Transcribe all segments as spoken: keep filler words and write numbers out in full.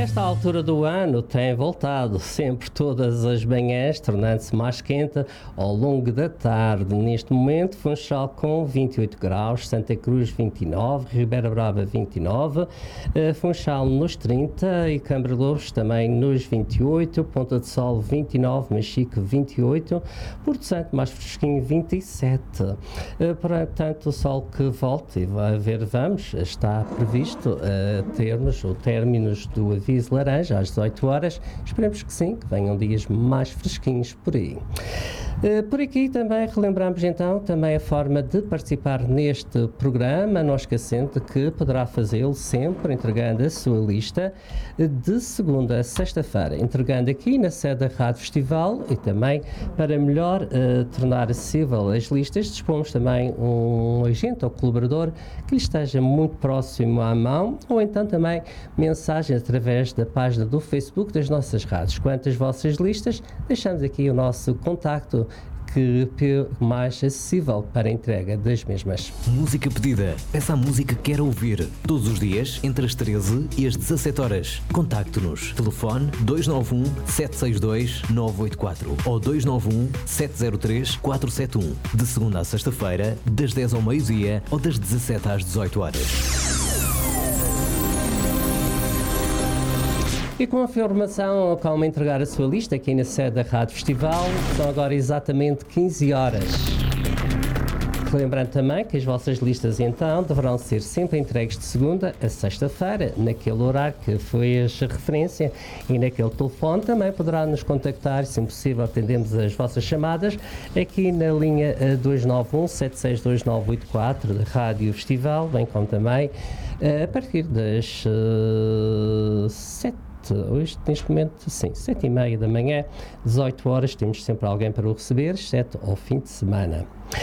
esta altura do ano tem voltado sempre todas as manhãs, tornando-se mais quente ao longo da tarde. Neste momento, Funchal com vinte e oito graus, Santa Cruz vinte e nove, Ribeira Brava vinte e nove, Funchal nos trinta e Câmara Lobos também nos vinte e oito, Ponta de Sol vinte e nove, Machique vinte e oito, Porto Santo mais fresquinho vinte e sete. Portanto, o sol que volta e vai ver, vamos, está previsto uh, termos ou términos do aviso laranja às dezoito horas. Esperemos que sim, que venham dias mais fresquinhos por aí. Uh, por aqui também relembramos então também a forma de participar neste programa, não esquecendo que poderá fazê-lo sempre entregando a sua lista de segunda a sexta-feira, entregando aqui na sede da Rádio Festival, e também para melhor uh, tornar acessível as listas, dispomos também um agente ou colaborador que lhe esteja muito próximo à mão, ou então também mensagens através da página do Facebook das nossas rádios. Quanto às vossas listas, deixamos aqui o nosso contacto que mais acessível para a entrega das mesmas. Música pedida. Essa música quer ouvir. Todos os dias, entre as treze e as dezassete horas. Contacte-nos. Telefone dois nove um, sete seis dois, nove oito quatro ou dois nove um, sete zero três, quatro sete um. De segunda à sexta-feira, das dez ao meio-dia ou das dezassete às dezoito horas. E com a informação, calma entregar a sua lista aqui na sede da Rádio Festival, são agora exatamente quinze horas. Lembrando também que as vossas listas então deverão ser sempre entregues de segunda a sexta-feira, naquele horário que foi a referência, e naquele telefone também poderá nos contactar, se possível atendemos as vossas chamadas aqui na linha dois nove um, sete seis dois, nove oito quatro da Rádio Festival, bem como também a partir das uh, sete. Hoje, neste momento, sim, sete e meia da manhã, dezoito horas, temos sempre alguém para o receber, exceto ao fim de semana.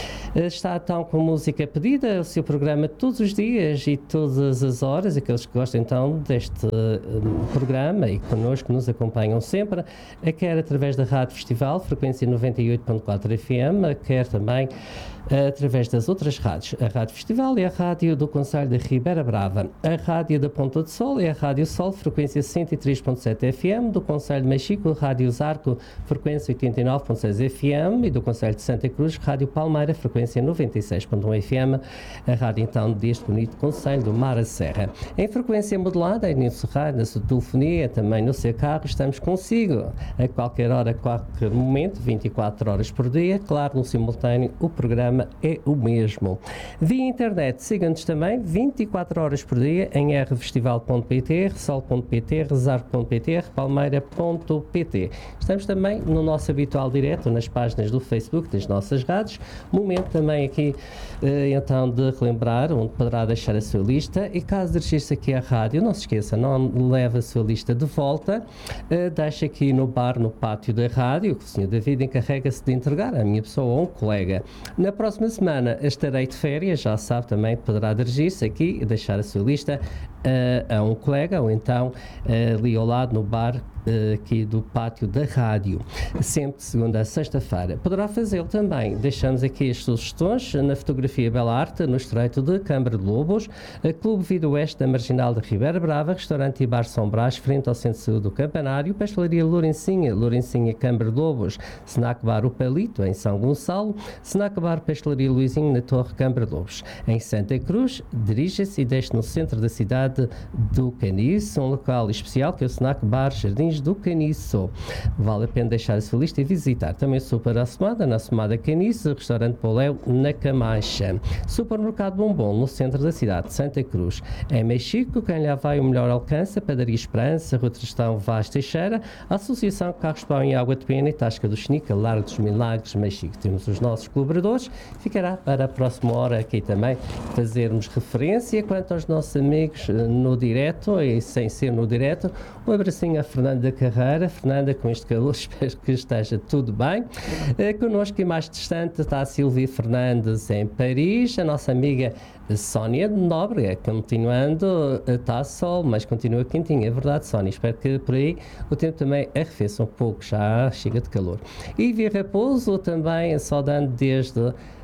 Está então com música pedida, o seu programa todos os dias e todas as horas, aqueles que gostam então deste um, programa e connosco nos acompanham sempre, quer através da Rádio Festival, frequência noventa e oito ponto quatro F M, quer também através das outras rádios. A Rádio Festival é a rádio do concelho de Ribeira Brava, a rádio da Ponta de Sol é a Rádio Sol, frequência cento e três ponto sete F M, do concelho de Machico, Rádio Zarco, frequência oitenta e nove ponto seis F M, e do concelho de Santa Cruz, Rádio Palmeira, frequência noventa e seis ponto um F M, a rádio então deste bonito concelho do Mar a Serra. Em frequência modulada, é no seu rádio, na sua telefonia, também no seu carro, estamos consigo a qualquer hora, a qualquer momento, vinte e quatro horas por dia, claro, no simultâneo, o programa é o mesmo. Via internet, siga-nos também vinte e quatro horas por dia em r festival ponto p t, resol ponto p t, resarco ponto p t, repalmeira ponto p t. Estamos também no nosso habitual direto nas páginas do Facebook das nossas rádios. Momento também aqui então de relembrar onde poderá deixar a sua lista, e caso dirigir-se aqui à rádio, não se esqueça, não leve a sua lista de volta, deixe aqui no bar, no pátio da rádio, que o senhor David encarrega-se de entregar a minha pessoa ou um colega. Na próxima semana estarei de férias, já sabe, também poderá dirigir-se aqui e deixar a sua lista uh, a um colega, ou então uh, ali ao lado no bar uh, aqui do pátio da rádio, sempre de segunda a sexta-feira. Poderá fazê-lo também. Deixamos aqui as sugestões na fotografia Bela Arte, no Estreito de Câmara de Lobos, a Clube Vida Oeste da Marginal de Ribeira Brava, Restaurante e Bar São Brás, frente ao Centro de Saúde do Campanário, Pastelaria Lourencinha, Lourencinha Câmara de Lobos, Snack Bar O Palito, em São Gonçalo, Snack Bar Pastelaria Luizinho, na Torre Câmara de Lobos. Em Santa Cruz, dirija-se e deixe no centro da cidade do Caniço, um local especial que é o Snack Bar Jardins do Caniço. Vale a pena deixar a sua lista e visitar. Também Super Assomada, na Assomada Caniço, Restaurante Poléu, na Camacha. Supermercado Bombom, no centro da cidade de Santa Cruz. Em Mexico, quem lá vai o melhor alcance, Padaria Esperança, Rua Tristão Vaz Teixeira, Associação Carros Pão e Água de Pena e Tasca do Chinica, Largo dos Milagres, Mexico. Temos os nossos colaboradores. Ficará para a próxima hora aqui também fazermos referência quanto aos nossos amigos no direto e sem ser no direto. Um abracinho a Fernanda Carreira. Fernanda, com este calor, espero que esteja tudo bem. Uh, connosco e mais distante está a Silvia Fernandes em Paris, a nossa amiga Sónia de Nóbrega, continuando, está sol, mas continua quentinha, é verdade, Sónia. Espero que por aí o tempo também arrefeça um pouco, já chega de calor. E Via Raposo também saudando desde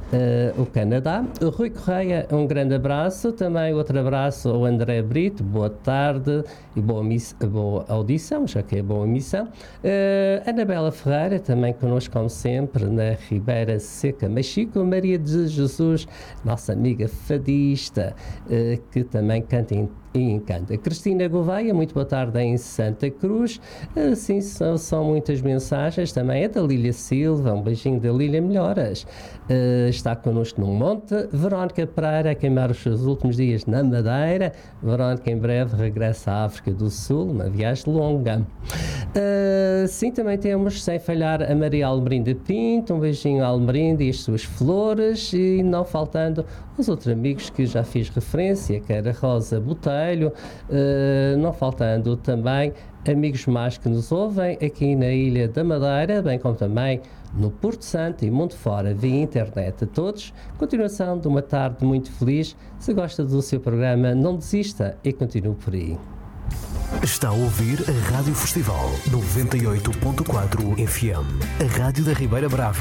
uh, o Canadá. O Rui Correia, um grande abraço. Também outro abraço ao André Brito, boa tarde e boa, miss, boa audição, já que é boa emissão. Uh, Anabela Ferreira, também connosco como sempre, na Ribeira Seca, Machico. Maria de Jesus, nossa amiga fadista, uh, que também canta em e encanta. Cristina Gouveia, muito boa tarde em Santa Cruz. Assim, são, são muitas mensagens. Também é da Lília Silva, um beijinho da Lília, melhoras. Uh, está connosco num monte. Verónica Pereira, a queimar os seus últimos dias na Madeira. Verónica em breve regressa à África do Sul, uma viagem longa. Uh, sim, também temos, sem falhar, a Maria Almerinda Pinto, um beijinho à Almerinda e as suas flores, e não faltando os outros amigos que já fiz referência, que era Rosa Botelho, uh, não faltando também amigos mais que nos ouvem aqui na Ilha da Madeira, bem como também no Porto Santo e mundo fora, via internet. A todos, continuação de uma tarde muito feliz. Se gosta do seu programa, não desista e continue por aí. Está a ouvir a Rádio Festival noventa e oito ponto quatro F M, a Rádio da Ribeira Brava.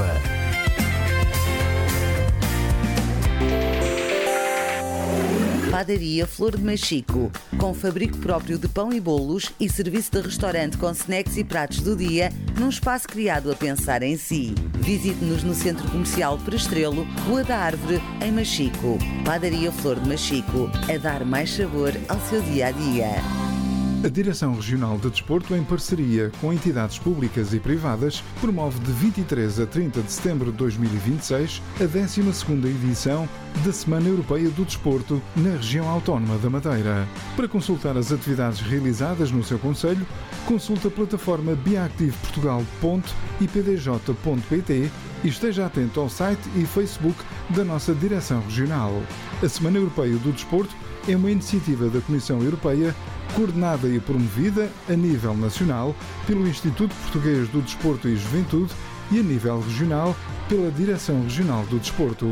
Padaria Flor de Machico, com fabrico próprio de pão e bolos e serviço de restaurante com snacks e pratos do dia, num espaço criado a pensar em si. Visite-nos no Centro Comercial Prestrelo, Rua da Árvore, em Machico. Padaria Flor de Machico, a dar mais sabor ao seu dia-a-dia. A Direção Regional de Desporto, em parceria com entidades públicas e privadas, promove de vinte e três a trinta de setembro de dois mil e vinte e seis a décima segunda edição da Semana Europeia do Desporto na região autónoma da Madeira. Para consultar as atividades realizadas no seu concelho, consulte a plataforma biactiveportugal ponto i p d j ponto p t e esteja atento ao site e Facebook da nossa Direção Regional. A Semana Europeia do Desporto é uma iniciativa da Comissão Europeia coordenada e promovida a nível nacional pelo Instituto Português do Desporto e Juventude e a nível regional pela Direção Regional do Desporto.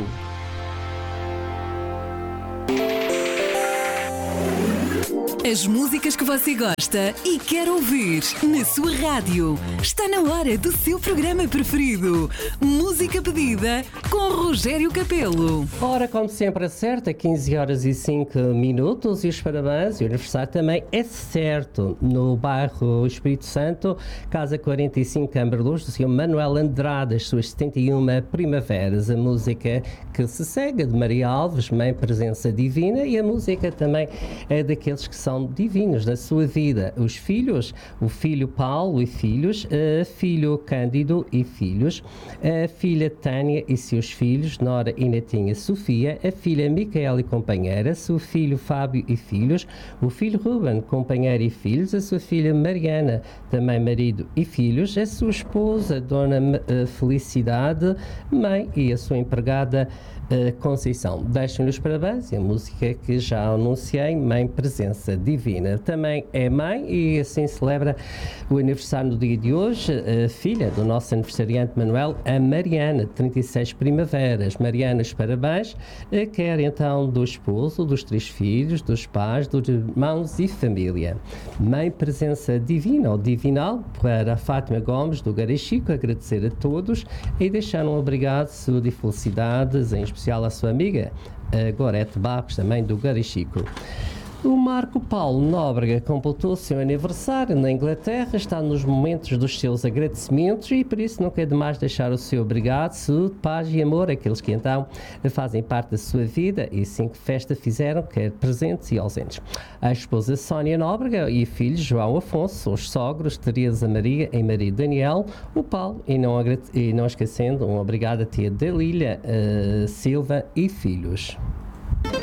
As músicas que você gosta e quer ouvir na sua rádio. Está na hora do seu programa preferido. Música pedida com Rogério Capelo. Ora, como sempre, acerta, quinze horas e cinco minutos e os parabéns. E o aniversário também é certo. No bairro Espírito Santo, Casa quarenta e cinco, Câmara Luz, do senhor Manuel Andrade, as suas setenta e uma primaveras. A música que se segue de Maria Alves, Mãe Presença Divina, e a música também é daqueles que são divinos da sua vida. Os filhos, o filho Paulo e filhos, a filho Cândido e filhos, a filha Tânia e seus filhos, Nora e netinha Sofia, a filha Micaela e companheira, seu filho Fábio e filhos, o filho Ruben, companheiro e filhos, a sua filha Mariana, também marido e filhos, a sua esposa, Dona Felicidade, mãe, e a sua empregada Conceição. Deixem-lhe os parabéns e a música que já anunciei, Mãe Presença Divina. Também é mãe e assim celebra o aniversário no dia de hoje, a filha do nosso aniversariante Manuel, a Mariana, trinta e seis primaveras. Mariana, os parabéns, quer então do esposo, dos três filhos, dos pais, dos irmãos e família. Mãe Presença Divina, ou Divinal, para a Fátima Gomes, do Garachico, agradecer a todos e deixar um obrigado, saúde e felicidades, em especial à sua amiga, a Gorete Barros, também do Garachico. O Marco Paulo Nóbrega completou o seu aniversário na Inglaterra, está nos momentos dos seus agradecimentos e por isso nunca é demais deixar o seu obrigado, saúde, paz e amor àqueles que então fazem parte da sua vida e assim que festa fizeram, quer presentes e ausentes. A esposa Sónia Nóbrega e filhos João Afonso, os sogros Teresa Maria e Maria Daniel, o Paulo e não, e não esquecendo um obrigado a tia Dalília uh, Silva e filhos.